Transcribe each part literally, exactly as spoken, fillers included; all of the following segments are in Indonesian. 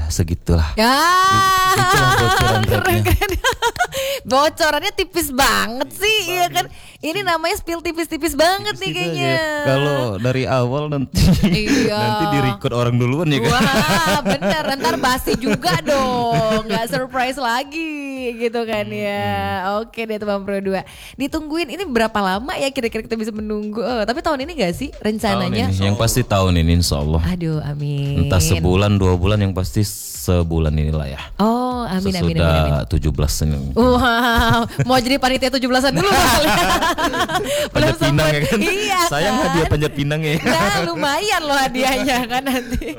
segitulah. Ya, Itulah bocoran keren, rapnya. keren. Bocorannya tipis banget sih, iya kan? Ini namanya spill tipis-tipis banget nih Tipis-tipis kayaknya. aja. Kalau dari awal nanti Iya. nanti di record orang duluan ya kan. Wah, bener, ntar basi juga dong, nggak surprise lagi gitu kan ya. Oke deh teman Pro dua, ditungguin ini berapa lama ya kira-kira kita bisa menunggu? Oh, tapi tahun ini nggak sih rencananya? Tahun ini, yang pasti tahun ini insya Allah. Aduh, amin. Entah sebulan dua bulan, yang pasti sebulan inilah ya. Oh, amin amin amin. amin. Sesudah tujuh belas ini. Wow, mau jadi panitia tujuh belasan dulu kali ya. Belum Panjat pinang ya sempet. kan. Iya. Sayang kan? hadiah panjat pinang ya. Nah, lumayan loh hadiahnya kan nanti.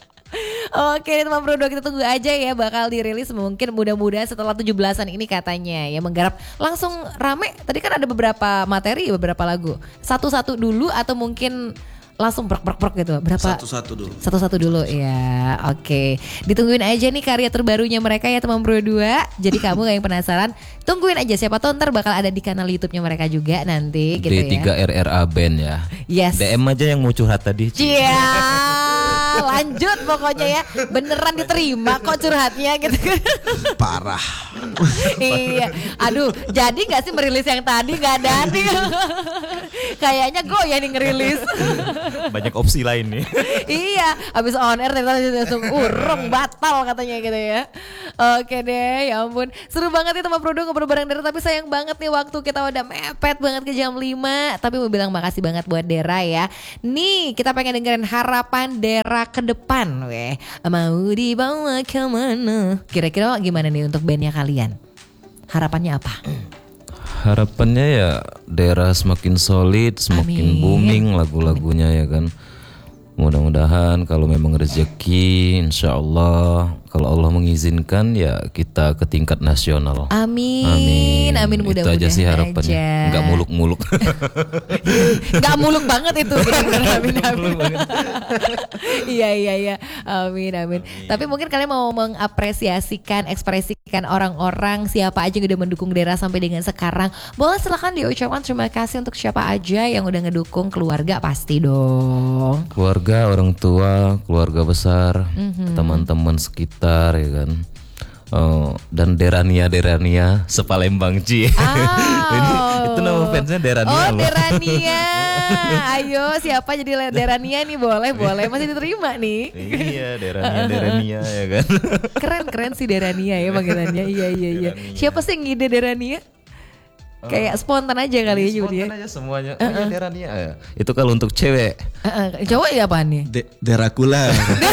Oke teman Pro dua, kita tunggu aja ya, bakal dirilis mungkin mudah-mudahan setelah tujuh belasan ini katanya ya, menggarap langsung rame. Tadi kan ada beberapa materi, beberapa lagu. Satu-satu dulu atau mungkin langsung brok-brok-brok gitu? Berapa? Satu-satu dulu. Satu-satu dulu ya. Oke. Ditungguin aja nih karya terbarunya mereka ya teman Pro dua. Jadi kamu gak yang penasaran, tungguin aja, siapa tahu ntar bakal ada di kanal YouTube-nya mereka juga nanti gitu D tiga ya. R R A Band ya. Yes. D M aja yang mau curhat tadi. Cia, lanjut pokoknya ya, beneran diterima kok curhatnya gitu. Parah. Iya, aduh, jadi nggak sih merilis yang tadi nggak ada nih? Kayaknya goyah nih ngerilis. Banyak opsi lain nih. Iya, abis on air ternyata langsung urung batal katanya gitu ya. Oke deh, ya ampun, seru banget ya teman Pro dua ngobrol bareng Dera, tapi sayang banget nih waktu kita udah mepet banget ke jam lima. Tapi mau bilang makasih banget buat Dera ya. Nih kita pengen dengerin harapan Dera ke depan, weh. Mau dibawa kemana? Kira-kira gimana nih untuk bandnya kalian? Harapannya apa? Harapannya ya daerah semakin solid, semakin Amin. booming lagu-lagunya ya kan. Mudah-mudahan kalau memang rezeki, insya Allah kalau Allah mengizinkan ya kita ke tingkat nasional. Amin, Amin, amin, itu mudah-mudahan aja sih harapannya. aja. Nggak muluk-muluk. Nggak muluk banget itu, bener-bener. Amin, amin. Iya, iya, iya. Amin, amin, amin. Tapi mungkin kalian mau mengapresiasikan, ekspresikan orang-orang siapa aja yang udah mendukung Dera sampai dengan sekarang. Boleh silakan diucapkan terima kasih untuk siapa aja yang udah ngedukung. Keluarga pasti dong. Keluarga, orang tua, keluarga besar, Mm-hmm. teman-teman sekitar ya kan. Oh, dan Derania Derania sepalembang Ci. Oh. Ini itu nama fansnya Derania Oh, loh. Derania. Ayo, siapa jadi Derania nih? Boleh, boleh. Masih diterima nih. Iya, Derania Derania ya kan. Keren-keren sih Derania ya panggilannya. Iya, iya, iya. Derania. Siapa sih yang ngide Derania? Kayak spontan aja kali ya Spontan Judi. aja semuanya. Oh iya Derania ya. Itu kalau untuk cewek. Uh-uh. Cowok ya apaan nih? De- Derakula.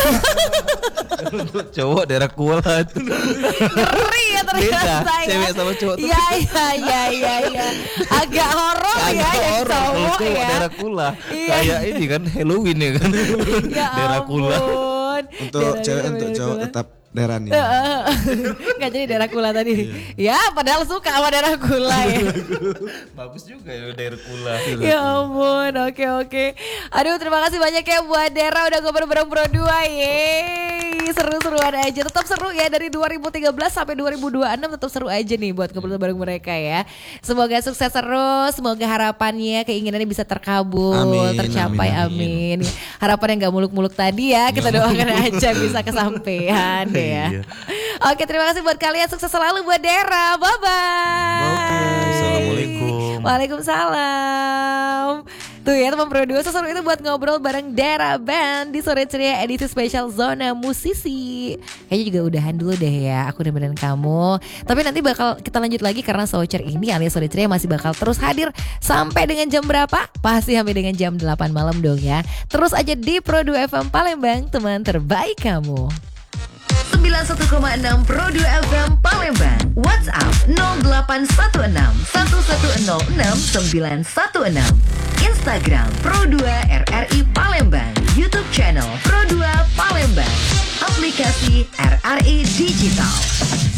Untuk cowok Derakula itu. Ngeri ya ternyata. Beda, ya. cewek sama cowok tuh. Iya, iya, iya, iya, iya. Agak horor ya Agak yang horor kalau cowok cowok ya. Derakula. Iya. Kayak ini kan Halloween ya kan. Ya Derakula. ampun. Untuk Derania, cewek, untuk cowok Derakula. tetap Derania. Gak jadi Derakula tadi. Ya padahal suka sama Derakula ya. Bagus juga ya Derakula. Ya ampun, oke oke. Aduh terima kasih banyak ya buat Dera udah ngobrol bareng Pro dua. Yeay, seru-seruan aja. Tetap seru ya dari dua ribu tiga belas sampai dua ribu dua puluh enam, tetap seru aja nih buat ngobrol bareng mereka ya. Semoga sukses terus, semoga harapannya, keinginannya bisa terkabul, Amin, tercapai, amin. amin. Harapan yang gak muluk-muluk tadi ya, kita doakan aja bisa kesampaian deh ya. Iya. Oke, terima kasih buat kalian, sukses selalu buat Dera. Bye bye. Oke, assalamualaikum. Waalaikumsalam. Tuh ya teman Pro dua, seseru itu buat ngobrol bareng Dera Band di Sore Ceria edisi spesial Zona Musisi. Kayaknya juga udahan dulu deh ya, aku nemenin kamu. Tapi nanti bakal kita lanjut lagi karena Socer ini alias Sore Ceria masih bakal terus hadir sampai dengan jam berapa? Pasti sampai dengan jam delapan malam dong ya. Terus aja di Pro dua F M Palembang, teman terbaik kamu. sembilan puluh satu koma enam Pro dua F M Palembang. WhatsApp nol delapan satu enam satu satu nol enam sembilan satu enam. Instagram Pro dua R R I Palembang. YouTube channel Pro dua Palembang. Aplikasi R R I Digital.